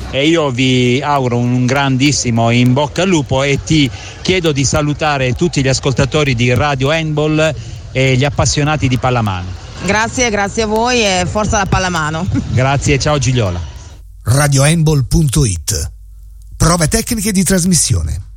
e io vi auguro un grandissimo in bocca al lupo e ti chiedo di salutare tutti gli ascoltatori di Radio Handball e gli appassionati di pallamano. Grazie a voi e forza la pallamano. Grazie, ciao Gigliola. radiohandball.it. Prove tecniche di trasmissione.